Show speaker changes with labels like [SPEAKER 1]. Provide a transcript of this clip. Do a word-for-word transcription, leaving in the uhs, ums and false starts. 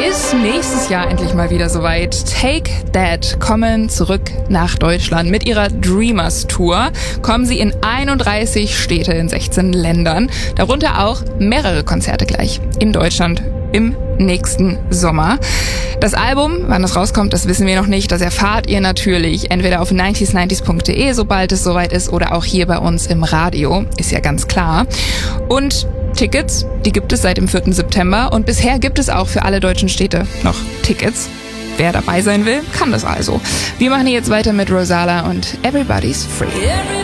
[SPEAKER 1] ist nächstes Jahr endlich mal wieder soweit. Take That kommen zurück nach Deutschland. Mit ihrer Dreamers Tour kommen sie in einunddreißig Städte in sechzehn Ländern. Darunter auch mehrere Konzerte gleich in Deutschland im nächsten Sommer. Das Album, wann es rauskommt, das wissen wir noch nicht. Das erfahrt ihr natürlich entweder auf nineties nineties punkt de, sobald es soweit ist, oder auch hier bei uns im Radio. Ist ja ganz klar. Und Tickets, die gibt es seit dem vierten September. Und bisher gibt es auch für alle deutschen Städte noch Tickets. Wer dabei sein will, kann das also. Wir machen jetzt weiter mit Rosala und Everybody's Free.